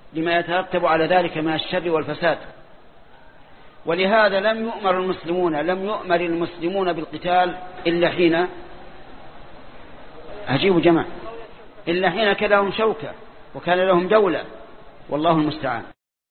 لما يترتب على ذلك من الشر والفساد. ولهذا لم يؤمر المسلمون بالقتال إلا حين أجيب جماعة إلا حين كان لهم شوكة وكان لهم دولة، والله المستعان.